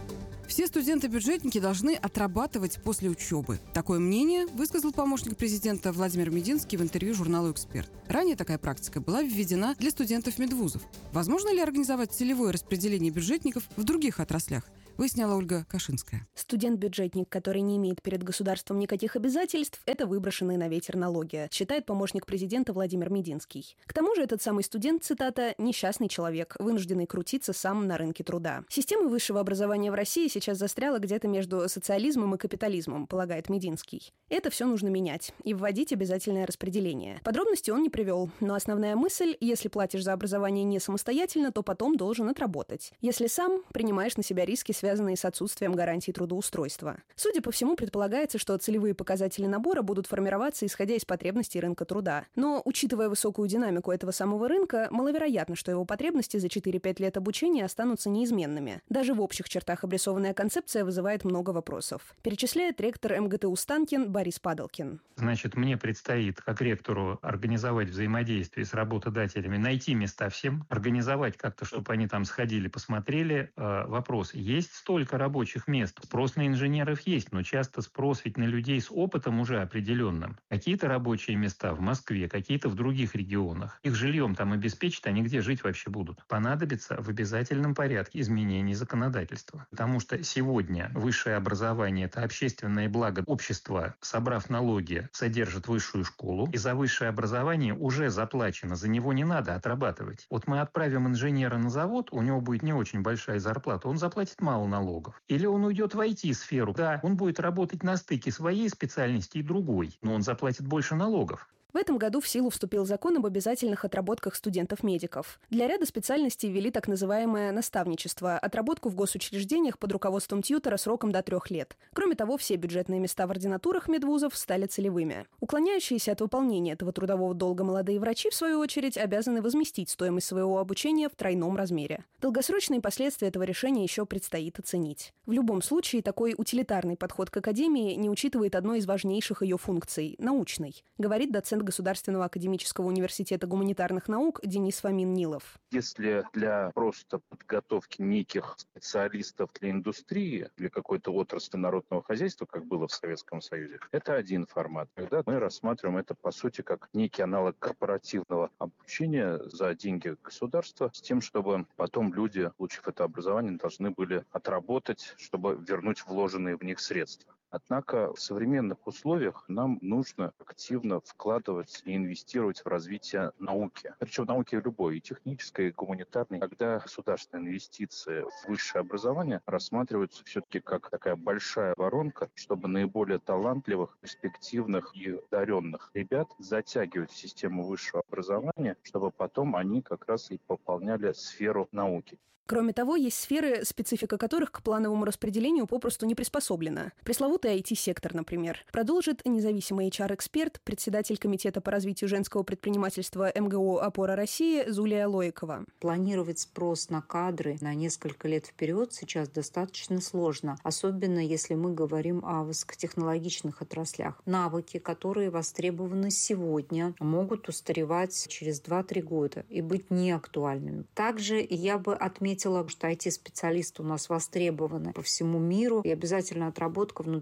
Все студенты-бюджетники должны отрабатывать после учебы. Такое мнение высказал помощник президента Владимир Мединский в интервью журналу «Эксперт». Ранее такая практика была введена для студентов медвузов. Возможно ли организовать целевое распределение бюджетников в других отраслях? Выясняла Ольга Кашинская. Студент-бюджетник, который не имеет перед государством никаких обязательств, это выброшенные на ветер налоги, считает помощник президента Владимир Мединский. К тому же этот самый студент, цитата, «несчастный человек, вынужденный крутиться сам на рынке труда». Система высшего образования в России сейчас застряла где-то между социализмом и капитализмом, полагает Мединский. Это все нужно менять и вводить обязательное распределение. Подробности он не привел, но основная мысль – если платишь за образование не самостоятельно, то потом должен отработать. Если сам, принимаешь на себя риски, связанные с отсутствием гарантий трудоустройства. Судя по всему, предполагается, что целевые показатели набора будут формироваться, исходя из потребностей рынка труда. Но, учитывая высокую динамику этого самого рынка, маловероятно, что его потребности за четыре-пять лет обучения останутся неизменными. Даже в общих чертах обрисованная концепция вызывает много вопросов. Перечисляет ректор эм гэ тэ у Станкин Борис Падалкин. Значит, мне предстоит, как ректору, организовать взаимодействие с работодателями, найти места всем, организовать как-то, чтобы они там сходили, посмотрели. Э, вопрос, есть столько рабочих мест. Спрос на инженеров есть, но часто спрос ведь на людей с опытом уже определенным. Какие-то рабочие места в Москве, какие-то в других регионах. Их жильем там обеспечат, они где жить вообще будут? Понадобится в обязательном порядке изменение законодательства. Потому что сегодня высшее образование – это общественное благо общества, собрав налоги, содержит высшую школу, и за высшее образование уже заплачено, за него не надо отрабатывать. Вот мы отправим инженера на завод, у него будет не очень большая зарплата, он заплатит мало налогов. Или он уйдет в ай ти-сферу. Да, он будет работать на стыке своей специальности и другой, но он заплатит больше налогов. В этом году в силу вступил закон об обязательных отработках студентов-медиков. Для ряда специальностей ввели так называемое наставничество – отработку в госучреждениях под руководством тьютера сроком до трех лет. Кроме того, все бюджетные места в ординатурах медвузов стали целевыми. Уклоняющиеся от выполнения этого трудового долга молодые врачи, в свою очередь, обязаны возместить стоимость своего обучения в тройном размере. Долгосрочные последствия этого решения еще предстоит оценить. В любом случае, такой утилитарный подход к академии не учитывает одной из важнейших ее функций – научной, говорит доцент Государственного академического университета гуманитарных наук Денис Фомин-Нилов. Если для просто подготовки неких специалистов для индустрии, для какой-то отрасли народного хозяйства, как было в Советском Союзе, это один формат. Когда мы рассматриваем это, по сути, как некий аналог корпоративного обучения за деньги государства, с тем, чтобы потом люди, получив это образование, должны были отработать, чтобы вернуть вложенные в них средства. Однако в современных условиях нам нужно активно вкладывать и инвестировать в развитие науки. Причем науки любой, и технической, и гуманитарной. Когда государственные инвестиции в высшее образование рассматриваются все-таки как такая большая воронка, чтобы наиболее талантливых, перспективных и одаренных ребят затягивать в систему высшего образования, чтобы потом они как раз и пополняли сферу науки. Кроме того, есть сферы, специфика которых к плановому распределению попросту не приспособлена. Пресловутый ай ти-сектор, например. Продолжит независимый эйч ар-эксперт, председатель Комитета по развитию женского предпринимательства эм гэ о «Опора России» Зулия Лоикова. Планировать спрос на кадры на несколько лет вперед сейчас достаточно сложно, особенно если мы говорим о высокотехнологичных отраслях. Навыки, которые востребованы сегодня, могут устаревать через два-три года и быть неактуальными. Также я бы отметила, что ай ти-специалисты у нас востребованы по всему миру, и обязательно отработка внутри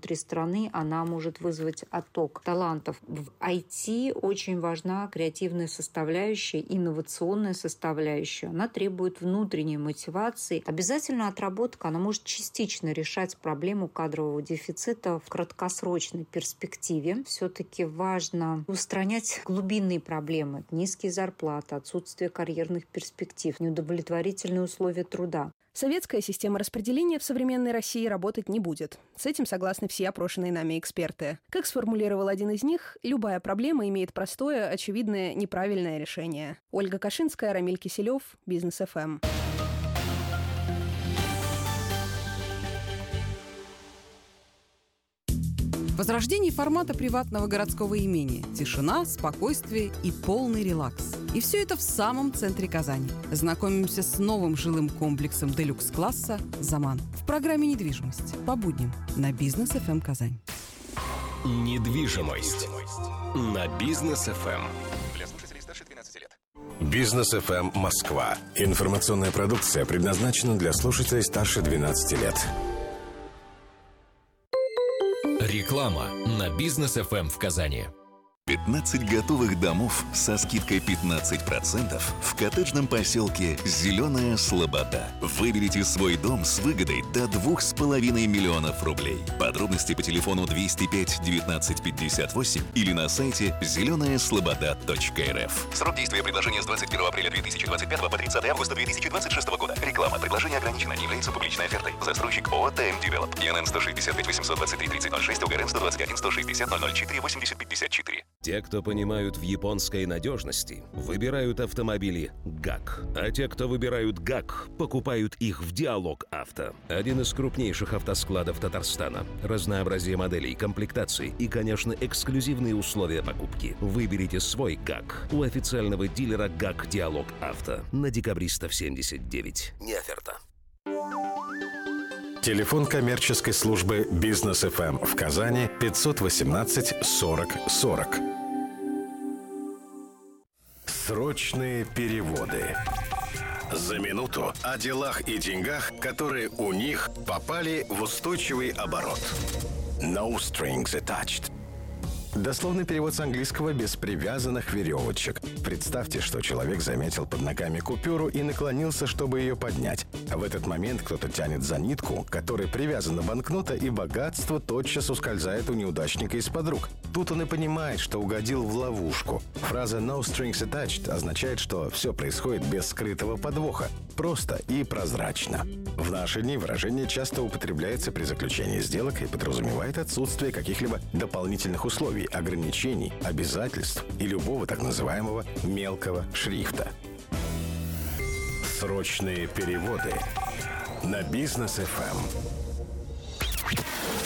внутри страны, она может вызвать отток талантов. В ай ти очень важна креативная составляющая, инновационная составляющая. Она требует внутренней мотивации. Обязательно отработка, она может частично решать проблему кадрового дефицита в краткосрочной перспективе. Все-таки важно устранять глубинные проблемы. Низкие зарплаты, отсутствие карьерных перспектив, неудовлетворительные условия труда. Советская система распределения в современной России работать не будет. С этим согласны все опрошенные нами эксперты. Как сформулировал один из них, любая проблема имеет простое, очевидное, неправильное решение. Ольга Кашинская, Рамиль Киселев, Бизнес эф эм. Возрождение формата приватного городского имения. Тишина, спокойствие и полный релакс. И все это в самом центре Казани. Знакомимся с новым жилым комплексом делюкс-класса «Заман». В программе «Недвижимость» по будням на Бизнес эф эм Казань. Недвижимость на Бизнес эф эм. Для слушателей старше двенадцати лет. Бизнес эф эм Москва. Информационная продукция предназначена для слушателей старше двенадцати лет. Реклама на Бизнес эф эм в Казани. пятнадцать готовых домов со скидкой пятнадцать процентов в коттеджном поселке «Зеленая Слобода». Выберите свой дом с выгодой до двух с половиной миллионов рублей. Подробности по телефону двести пять девятнадцать пятьдесят восемь или на сайте зеленая слобода точка эр эф. Срок действия предложения с двадцать первого апреля две тысячи двадцать пятого по тридцатого августа две тысячи двадцать шестого года. Реклама. Предложение ограничено. Не является публичной офертой. Застройщик ООО «ТМ Девелоп». ИНН сто шестьдесят пять восемьсот двадцать три тридцать ноль шесть, УГРН сто двадцать один сто шестьдесят ноль ноль четыре восемьдесят пятьдесят четыре. Те, кто понимают в японской надежности, выбирают автомобили ГАК. А те, кто выбирают ГАК, покупают их в Диалог Авто. Один из крупнейших автоскладов Татарстана. Разнообразие моделей, комплектаций и, конечно, эксклюзивные условия покупки. Выберите свой ГАК у официального дилера ГАК Диалог Авто на Декабристов семьдесят девять. Не оферта. Телефон коммерческой службы Бизнес эф эм в Казани пятьсот восемнадцать сорок сорок. Срочные переводы. За минуту о делах и деньгах, которые у них попали в устойчивый оборот. No strings attached. Дословный перевод с английского «без привязанных веревочек». Представьте, что человек заметил под ногами купюру и наклонился, чтобы ее поднять. А в этот момент кто-то тянет за нитку, к которой привязана банкнота, и богатство тотчас ускользает у неудачника из-под рук. Тут он и понимает, что угодил в ловушку. Фраза «no strings attached» означает, что все происходит без скрытого подвоха. Просто и прозрачно. В наши дни выражение часто употребляется при заключении сделок и подразумевает отсутствие каких-либо дополнительных условий, ограничений, обязательств и любого так называемого мелкого шрифта. Срочные переводы на Бизнес эф эм.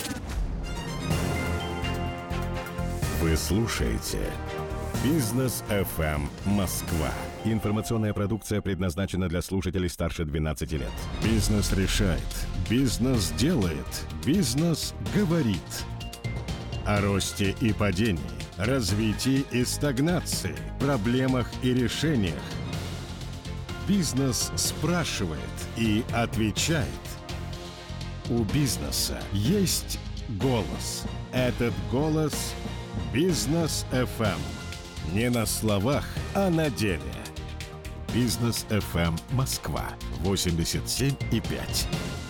Вы слушаете Бизнес эф эм Москва. Информационная продукция предназначена для слушателей старше двенадцати лет. Бизнес решает. Бизнес делает. Бизнес говорит. О росте и падении, развитии и стагнации, проблемах и решениях. Бизнес спрашивает и отвечает. У бизнеса есть голос. Этот голос – Бизнес эф эм. Не на словах, а на деле. Бизнес эф эм Москва восемьдесят семь и пять.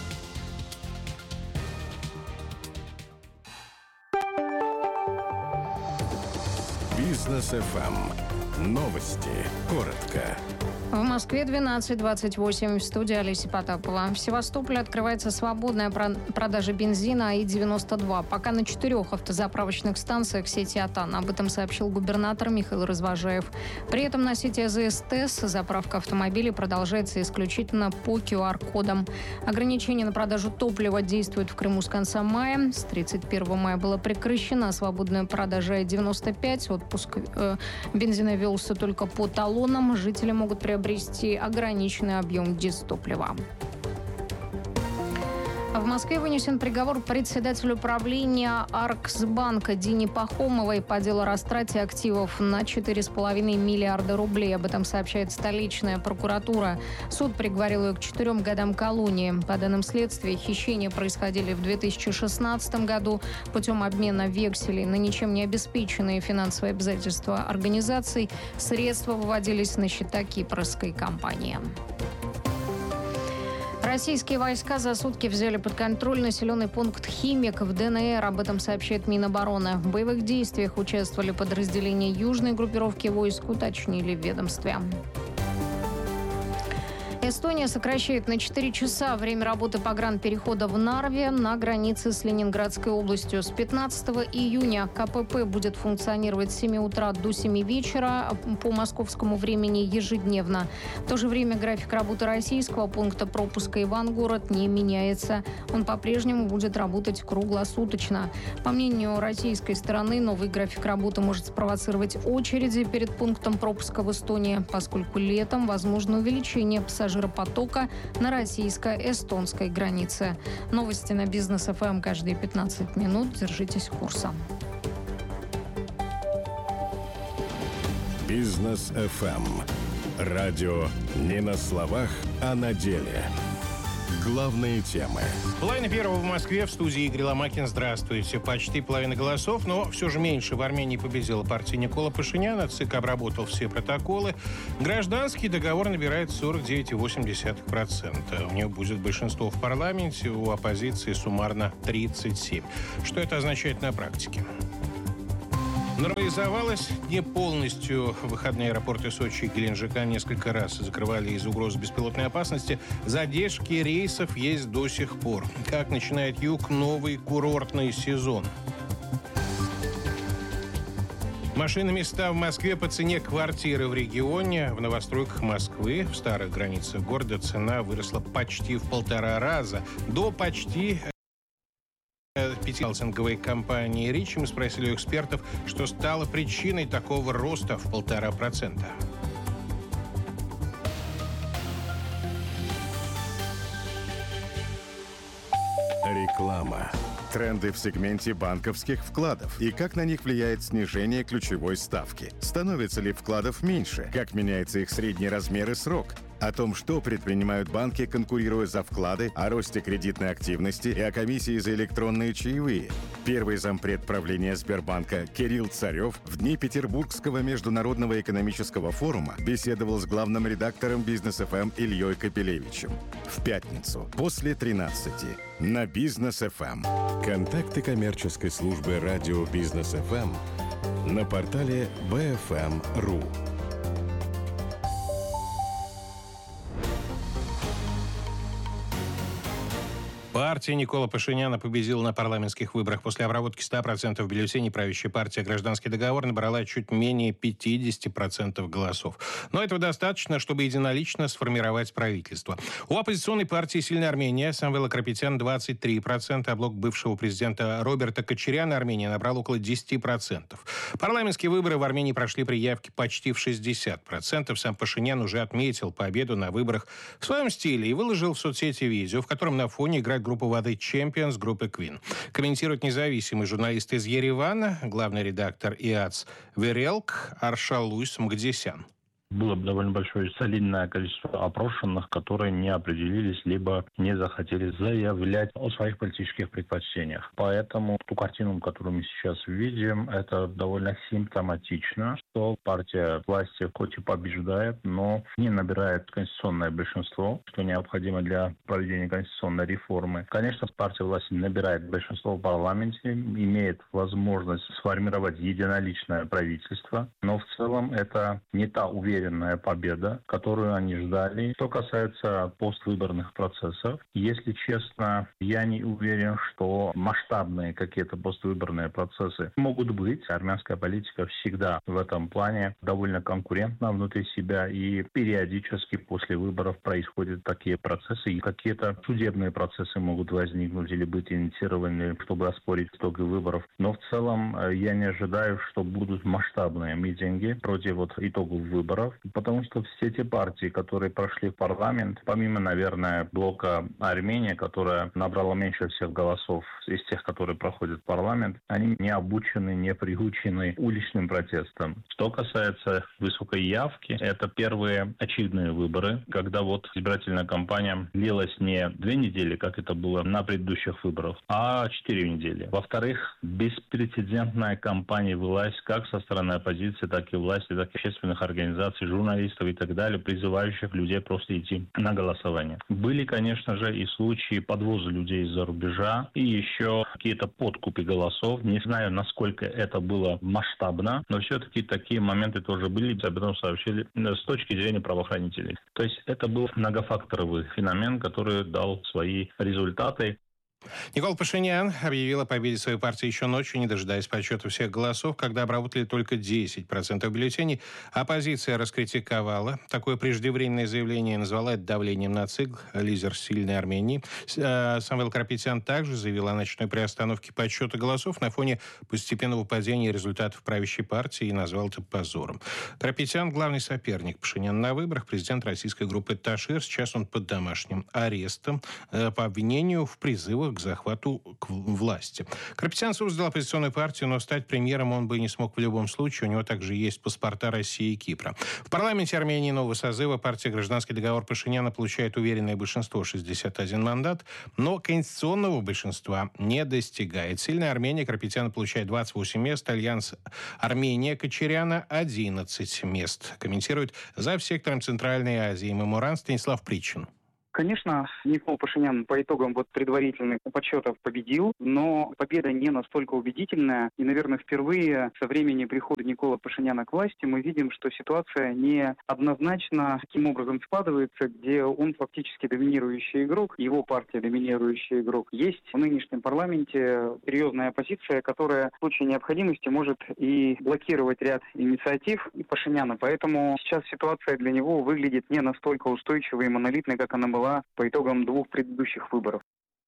Бизнес эф эм. Новости. Коротко. В Москве двенадцать двадцать восемь. В студии Олеся Потапова. В Севастополе открывается свободная продажа бензина АИ девяносто два. Пока на четырех автозаправочных станциях сети АТАН. Об этом сообщил губернатор Михаил Развожаев. При этом на сети АЗСТЭС заправка автомобилей продолжается исключительно по ку ар кодам. Ограничение на продажу топлива действует в Крыму с конца мая. С тридцать первого мая была прекращена свободная продажа АИ девяносто пять. Отпуск э, бензина велся только по талонам. Жители могут приобрести ограниченный объем дизтоплива. В Москве вынесен приговор председателю правления Арксбанка Дине Пахомовой по делу о растрате активов на четыре с половиной миллиарда рублей. Об этом сообщает столичная прокуратура. Суд приговорил ее к четырем годам колонии. По данным следствия, хищения происходили в две тысячи шестнадцатом году путем обмена векселей на ничем не обеспеченные финансовые обязательства организаций. Средства выводились на счета кипрской компании. Российские войска за сутки взяли под контроль населенный пункт «Химик» в ДНР. Об этом сообщает Минобороны. В боевых действиях участвовали подразделения южной группировки войск, уточнили в ведомстве. Эстония сокращает на четыре часа время работы погранперехода в Нарве на границе с Ленинградской областью. С пятнадцатого июня КПП будет функционировать с семи утра до семи вечера по московскому времени ежедневно. В то же время график работы российского пункта пропуска Ивангород не меняется. Он по-прежнему будет работать круглосуточно. По мнению российской стороны, новый график работы может спровоцировать очереди перед пунктом пропуска в Эстонии, поскольку летом возможно увеличение пассажиров потока на российско-эстонской границе. Новости на Бизнес эф эм каждые пятнадцать минут. Держитесь курса. Бизнес эф эм. Радио не на словах, а на деле. Главные темы. Половина первого в Москве, в студии Игорь Ломакин. Здравствуйте. Почти половина голосов, но все же меньше. В Армении победила партия Никола Пашиняна. ЦИК обработал все протоколы. Гражданский договор набирает сорок девять целых восемь десятых процента. У него будет большинство в парламенте, у оппозиции суммарно тридцать семь. Что это означает на практике? Нормализовалось не полностью. Выходные аэропорты Сочи и Геленджика несколько раз закрывали из-за угрозы беспилотной опасности. Задержки рейсов есть до сих пор. Как начинает Юг новый курортный сезон? Машины места в Москве по цене квартиры в регионе. В новостройках Москвы, в старых границах города, цена выросла почти в полтора раза. До почти... пятиконсалтинговой компании «Ричи». Мы спросили у экспертов, что стало причиной такого роста в полтора процента. Реклама. Тренды в сегменте банковских вкладов и как на них влияет снижение ключевой ставки. Становится ли вкладов меньше? Как меняется их средний размер и срок? О том, что предпринимают банки, конкурируя за вклады, о росте кредитной активности и о комиссии за электронные чаевые. Первый зампред правления Сбербанка Кирилл Царев в дни Петербургского международного экономического форума беседовал с главным редактором Бизнес эф эм Ильей Капелевичем. В пятницу после тринадцати на Бизнес эф эм. Контакты коммерческой службы радио Бизнес эф эм на портале би эф эм точка ру. Партия Никола Пашиняна победила на парламентских выборах. После обработки ста процентов бюллетеней правящая партия «Гражданский договор» набрала чуть менее пятьдесят процентов голосов. Но этого достаточно, чтобы единолично сформировать правительство. У оппозиционной партии «Сильная Армения» Самвела Карапетяна двадцать три процента, а блок бывшего президента Роберта Кочаряна Армения набрал около десять процентов. Парламентские выборы в Армении прошли при явке почти в шестьдесят процентов. Сам Пашинян уже отметил победу на выборах в своем стиле и выложил в соцсети видео, в котором на фоне играет группа воды Champions группы Queen. Комментирует независимый журналист из Еревана, главный редактор ИАЦ Верелк Аршалуйс Мгдесян. Было довольно большое солидное количество опрошенных, которые не определились, либо не захотели заявлять о своих политических предпочтениях. Поэтому ту картину, которую мы сейчас видим, это довольно симптоматично, что партия власти хоть и побеждает, но не набирает конституционное большинство, что необходимо для проведения конституционной реформы. Конечно, партия власти набирает большинство в парламенте, имеет возможность сформировать единоличное правительство, но в целом это не та уверенность, уверенная победа, которую они ждали. Что касается поствыборных процессов, если честно, я не уверен, что масштабные какие-то поствыборные процессы могут быть. Армянская политика всегда в этом плане довольно конкурентна внутри себя, и периодически после выборов происходят такие процессы, и какие-то судебные процессы могут возникнуть или быть инициированы, чтобы оспорить итоги выборов. Но в целом я не ожидаю, что будут масштабные митинги против вот итогов выборов. выборов, потому что все те партии, которые прошли в парламент, помимо, наверное, блока Армения, которая набрала меньше всех голосов из тех, которые проходят в парламент, они не обучены, не приучены уличным протестам. Что касается высокой явки, это первые очевидные выборы, когда вот избирательная кампания длилась не две недели, как это было на предыдущих выборах, а четыре недели. Во-вторых, беспрецедентная кампания велась как со стороны оппозиции, так и власти, так и общественных организаций, журналистов и так далее, призывающих людей просто идти на голосование. Были, конечно же, и случаи подвоза людей из-за рубежа, и еще какие-то подкупы голосов. Не знаю, насколько это было масштабно, но все-таки такие моменты тоже были, об этом сообщили с точки зрения правоохранителей. То есть это был многофакторовый феномен, который дал свои результаты. Никола Пашинян объявил о победе своей партии еще ночью, не дожидаясь подсчета всех голосов, когда обработали только десять процентов бюллетеней. Оппозиция раскритиковала такое преждевременное заявление, назвала это давлением на ЦИК, лидер сильной Армении. Самвел Карапетян также заявил о ночной приостановке подсчета голосов на фоне постепенного падения результатов правящей партии и назвал это позором. Карапетян – главный соперник Пашиняна на выборах, президент российской группы «Ташир». Сейчас он под домашним арестом по обвинению в призывах к захвату к власти. Карапетян создал оппозиционную партию, но стать премьером он бы не смог в любом случае. У него также есть паспорта России и Кипра. В парламенте Армении нового созыва партия «Гражданский договор» Пашиняна получает уверенное большинство — шестьдесят один мандат, но конституционного большинства не достигает. Сильная Армения Карапетяна получает двадцать восемь мест, Альянс Армения Кочаряна — одиннадцать мест. Комментирует замсектором Центральной Азии Меморан Станислав Причин. Конечно, Никола Пашинян по итогам вот предварительных подсчетов победил, но победа не настолько убедительная. И, наверное, впервые со времени прихода Никола Пашиняна к власти мы видим, что ситуация не однозначно таким образом складывается, где он фактически доминирующий игрок, его партия доминирующий игрок. Есть в нынешнем парламенте серьезная оппозиция, которая в случае необходимости может и блокировать ряд инициатив Пашиняна. Поэтому сейчас ситуация для него выглядит не настолько устойчивой и монолитной, как она была по итогам двух предыдущих выборов.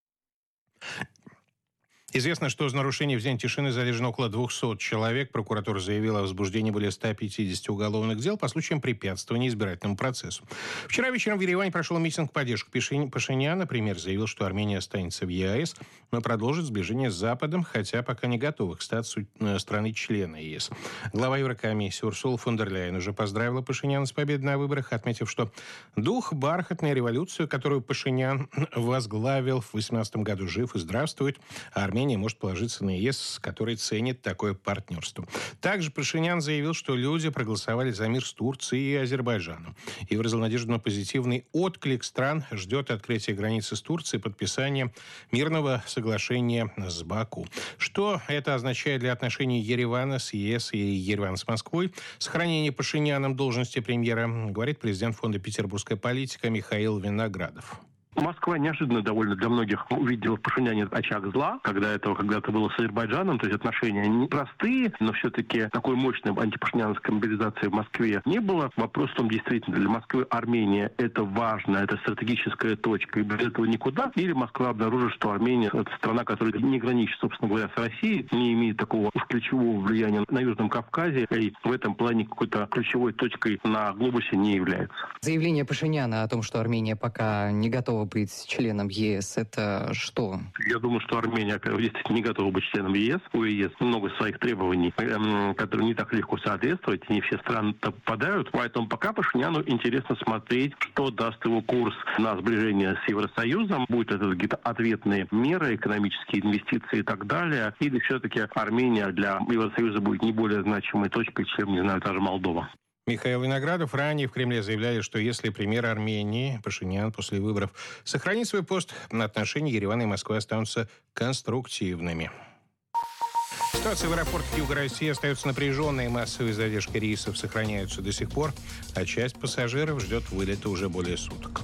Известно, что за нарушение в день тишины задержано около двухсот человек. Прокуратура заявила о возбуждении более ста пятидесяти уголовных дел по случаям препятствования избирательному процессу. Вчера вечером в Ереване прошел митинг в поддержку Пашиняна. Премьер заявил, что Армения останется в ЕАЭС, но продолжит сближение с Западом, хотя пока не готова к статусу страны-члена ЕС. Глава Еврокомиссии Урсула фон дер Ляйен уже поздравила Пашиняна с победой на выборах, отметив, что дух бархатной революции, которую Пашинян возглавил в две тысячи восемнадцатом году, жив и здравствует, а Армения может положиться на ЕС, который ценит такое партнерство. Также Пашинян заявил, что люди проголосовали за мир с Турцией и Азербайджаном и выразил надежду на позитивный отклик стран, ждет открытия границы с Турцией, подписания мирного соглашения с Баку. Что это означает для отношений Еревана с ЕС и Еревана с Москвой? Сохранение Пашиняном должности премьера, говорит президент фонда «Петербургская политика» Михаил Виноградов. Москва неожиданно довольно для многих увидела в Пашиняне очаг зла, когда этого когда-то было с Азербайджаном, то есть отношения непростые, но все-таки такой мощной антипашиняновской мобилизации в Москве не было. Вопрос в том, действительно, для Москвы Армения это важно, это стратегическая точка, и без этого никуда. Или Москва обнаружит, что Армения — это страна, которая не граничит, собственно говоря, с Россией, не имеет такого уж ключевого влияния на Южном Кавказе, и в этом плане какой-то ключевой точкой на глобусе не является. Заявление Пашиняна о том, что Армения пока не готова быть членом ЕС, это что? Я думаю, что Армения, во-первых, действительно не готова быть членом ЕС. У ЕС много своих требований, которые не так легко соответствовать, не все страны попадают. Поэтому пока Пашиняну интересно смотреть, что даст его курс на сближение с Евросоюзом. Будут это какие-то ответные меры, экономические инвестиции и так далее. Или все-таки Армения для Евросоюза будет не более значимой точкой, чем, не знаю, та же Молдова. Михаил Виноградов. Ранее в Кремле заявляли, что если премьер Армении Пашинян после выборов сохранит свой пост, отношения Еревана и Москвы останутся конструктивными. Ситуация в аэропортах Юга России остается напряженной. Массовые задержки рейсов сохраняются до сих пор, а часть пассажиров ждет вылета уже более суток.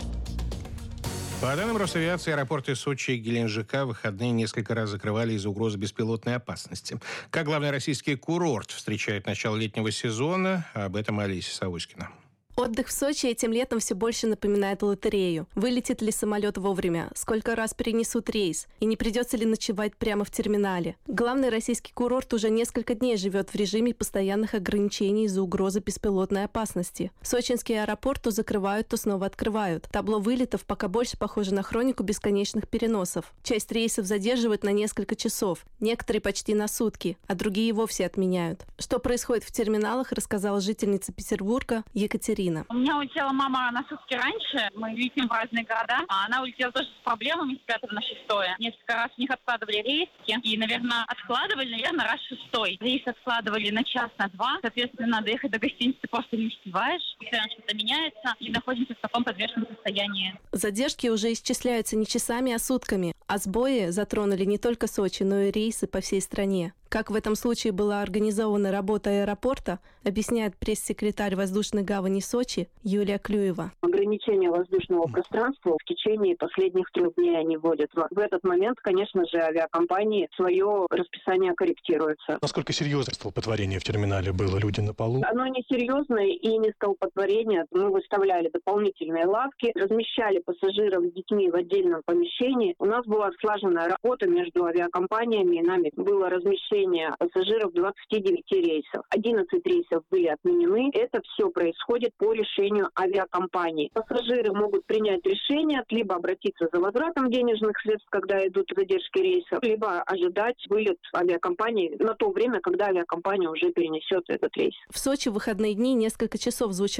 По данным Росавиации, аэропорты Сочи и Геленджика в выходные несколько раз закрывали из-за угрозы беспилотной опасности. Как главный российский курорт встречает начало летнего сезона, об этом Олеся Савоськина. Отдых в Сочи этим летом все больше напоминает лотерею. Вылетит ли самолет вовремя? Сколько раз перенесут рейс? И не придется ли ночевать прямо в терминале? Главный российский курорт уже несколько дней живет в режиме постоянных ограничений из-за угрозы беспилотной опасности. Сочинский аэропорт то закрывают, то снова открывают. Табло вылетов пока больше похоже на хронику бесконечных переносов. Часть рейсов задерживают на несколько часов, некоторые почти на сутки, а другие вовсе отменяют. Что происходит в терминалах, рассказала жительница Петербурга Екатерина. У меня улетела мама на сутки раньше, мы летим в разные города, а она улетела тоже с проблемами с пятого на шестое. Несколько раз у них откладывали рейсы, и, наверное, откладывали, наверное, раз шестой. Рейс откладывали на час, на два, соответственно, доехать до гостиницы просто не успеваешь, постоянно что-то меняется, и находимся в таком подвешенном состоянии. Задержки уже исчисляются не часами, а сутками, а сбои затронули не только Сочи, но и рейсы по всей стране. Как в этом случае была организована работа аэропорта, объясняет пресс-секретарь воздушной гавани Сочи Юлия Клюева. Ограничения воздушного пространства в течение последних трех дней они вводят. В этот момент, конечно же, авиакомпании свое расписание корректируется. Насколько серьезно столпотворение в терминале было? Люди на полу? Оно не серьезное и не столпотворение. Мы выставляли дополнительные лавки, размещали пассажиров с детьми в отдельном помещении. У нас была слаженная работа между авиакомпаниями и нами. Было размещение пассажиров двадцати девяти рейсов. одиннадцать рейсов были отменены. Это все происходит по решению авиакомпании. Пассажиры могут принять решение, либо обратиться за возвратом денежных средств, когда идут задержки рейсов, либо ожидать вылет авиакомпании на то время, когда авиакомпания уже перенесет этот рейс. В Сочи в выходные дни несколько часов звучали